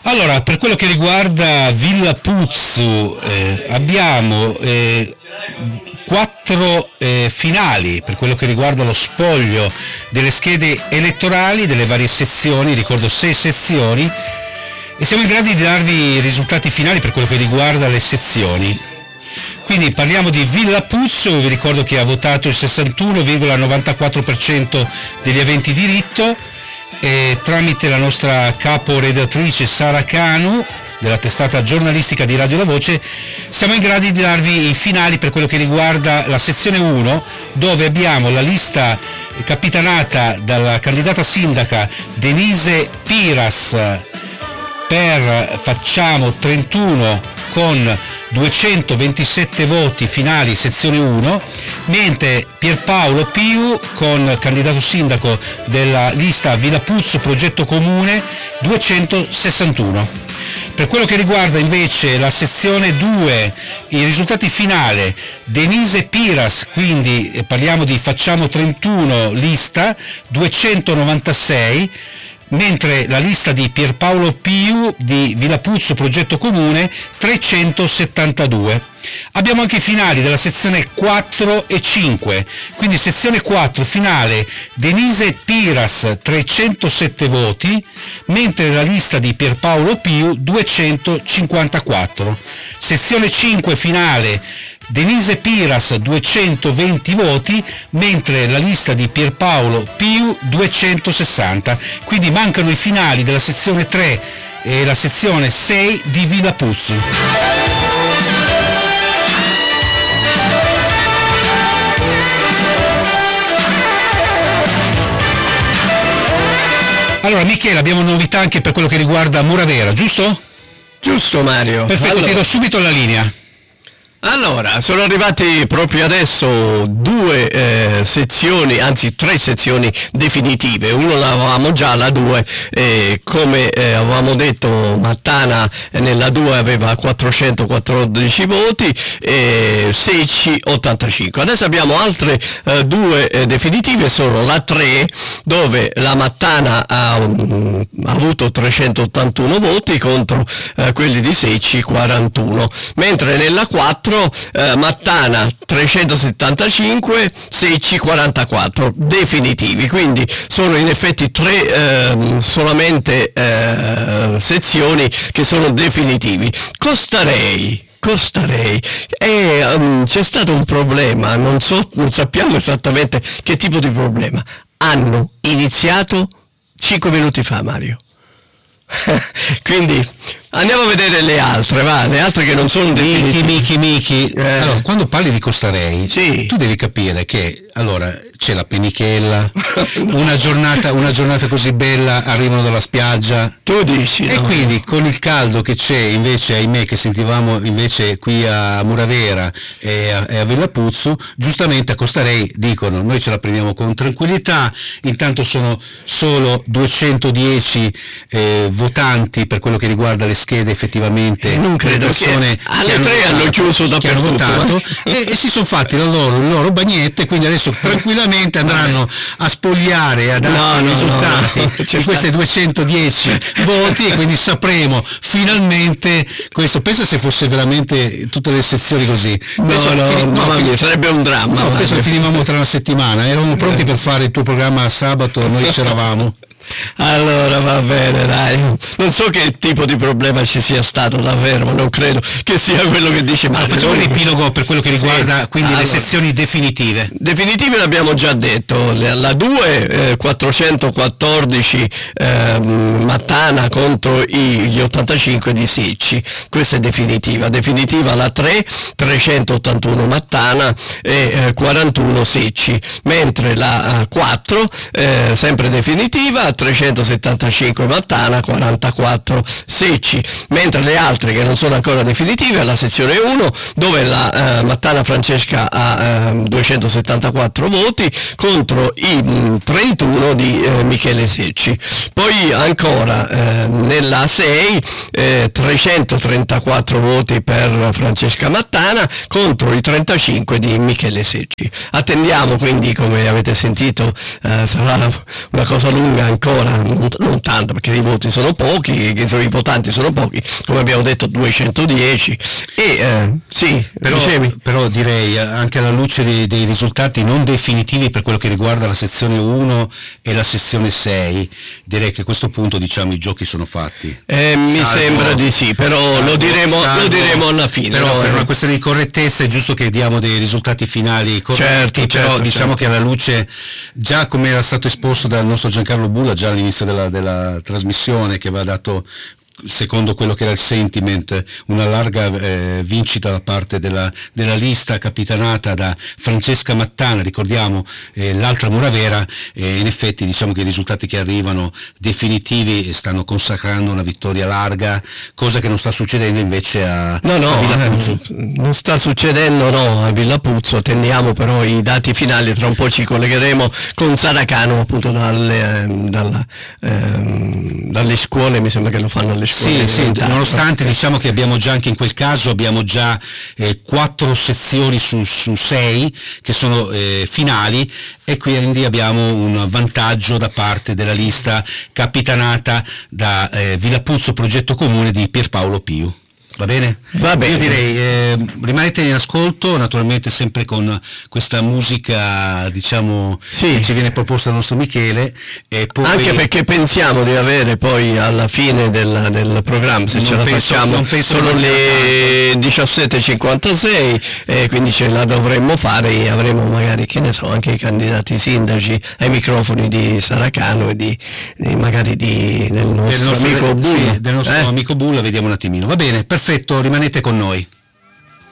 Allora, per quello che riguarda Villa Puzzu, abbiamo 4 finali per quello che riguarda lo spoglio delle schede elettorali delle varie sezioni, ricordo 6 sezioni, e siamo in grado di darvi i risultati finali per quello che riguarda le sezioni. Quindi parliamo di Villa Puzzu, vi ricordo che ha votato il 61,94% degli aventi diritto, e tramite la nostra caporedattrice Sara Canu della testata giornalistica di Radio La Voce siamo in grado di darvi i finali per quello che riguarda la sezione 1, dove abbiamo la lista capitanata dalla candidata sindaca Denise Piras per Facciamo 31 con 227 voti finali sezione 1, mentre Pierpaolo Piu con candidato sindaco della lista Villa Puzzu Progetto Comune 261. Per quello che riguarda invece la sezione 2, i risultati finali, Denise Piras, quindi parliamo di Facciamo 31 lista 296, mentre la lista di Pierpaolo Piu di Villa Puzzu Progetto Comune 372. Abbiamo anche i finali della sezione 4 e 5, quindi sezione 4 finale Denise Piras 307 voti, mentre la lista di Pierpaolo Piu 254. Sezione 5 finale Denise Piras 220 voti, mentre la lista di Pierpaolo Piu 260. Quindi mancano i finali della sezione 3 e la sezione 6 di Villa Puzzu. Allora Michele, abbiamo novità anche per quello che riguarda Muravera, giusto? Giusto Mario. Perfetto, allora, ti do subito la linea. Allora, sono arrivati proprio adesso 2 sezioni, anzi 3 sezioni definitive. Uno l'avevamo già, la 2, come avevamo detto, Mattana nella 2 aveva 414 voti, Secci 85. Adesso abbiamo altre 2 definitive, sono la 3, dove la Mattana ha avuto 381 voti contro quelli di Secci 41, mentre nella 4 Mattana 375, Secci 44 definitivi, quindi sono in effetti 3 solamente sezioni che sono definitivi. Costarei, c'è stato un problema, non sappiamo esattamente che tipo di problema. Hanno iniziato 5 minuti fa, Mario. Quindi andiamo a vedere le altre che non sono definitive. Michi. Allora, quando parli di Costarei, sì, tu devi capire che allora c'è la penichella, no. una giornata così bella, arrivano dalla spiaggia, tu dici, e no, quindi con il caldo che c'è invece, ahimè, che sentivamo invece qui a Muravera e a Villa Puzzu, giustamente a Costarei dicono noi ce la prendiamo con tranquillità, intanto sono solo 210 votanti per quello che riguarda le schede, effettivamente non credo, persone che alle 3 hanno chiuso dappertutto, e si sono fatti il loro bagnetto, e quindi adesso tranquillamente andranno a spogliare, a darci i risultati di queste 210 voti, e quindi sapremo finalmente questo. Pensa se fosse veramente tutte le sezioni così, sarebbe un dramma. No, penso che finivamo tra una settimana, eravamo pronti per fare il tuo programma a sabato, noi c'eravamo. Allora va bene, dai, non so che tipo di problema ci sia stato davvero, ma non credo che sia quello che dice Mario. Facciamo un riepilogo per quello che riguarda quindi le sezioni definitive. Definitive l'abbiamo già detto, la 2 414 Mattana contro gli 85 di Secci, questa è definitiva la 3 381 Mattana e 41 Secci, mentre la 4 sempre definitiva 375 Mattana, 44 Secci, mentre le altre che non sono ancora definitive la sezione 1, dove la Mattana Francesca ha 274 voti contro i 31 di Michele Secci. Poi ancora nella 6 334 voti per Francesca Mattana contro i 35 di Michele Secci. Attendiamo quindi, come avete sentito, sarà una cosa lunga ancora ancora, non tanto, perché i voti sono pochi, i votanti sono pochi, come abbiamo detto 210, e sì, però direi, anche alla luce dei risultati non definitivi per quello che riguarda la sezione 1 e la sezione 6, direi che a questo punto, diciamo, i giochi sono fatti. Mi sembra di sì, però lo diremo alla fine. Però per una questione di correttezza è giusto che diamo dei risultati finali corretti, però diciamo che alla luce, già come era stato esposto dal nostro Giancarlo Bulla già all'inizio della trasmissione, che aveva dato, secondo quello che era il sentiment, una larga vincita da parte della lista capitanata da Francesca Mattana, ricordiamo, l'altra Muravera, in effetti diciamo che i risultati che arrivano definitivi stanno consacrando una vittoria larga, cosa che non sta succedendo invece a Villapuzzo. Non sta succedendo a Villapuzzo. Attendiamo però i dati finali, tra un po' ci collegheremo con Saracano, appunto dalle scuole, mi sembra che lo fanno alle scuole. Sì, nonostante diciamo che abbiamo già, anche in quel caso abbiamo già 4 sezioni su 6 che sono finali, e quindi abbiamo un vantaggio da parte della lista capitanata da Villapuzzo Progetto Comune di Pierpaolo Piu. Va bene? Va bene. Io direi rimanete in ascolto, naturalmente sempre con questa musica, diciamo, che ci viene proposta dal nostro Michele, e poi, anche perché pensiamo di avere poi alla fine del programma, se ce la facciamo, sono le 17:56, quindi ce la dovremmo fare, e avremo magari, che ne so, anche i candidati sindaci ai microfoni di Saracano e magari del nostro amico Bulla. Sì, del nostro amico Bulla, vediamo un attimino. Va bene, perfetto, rimanete con noi.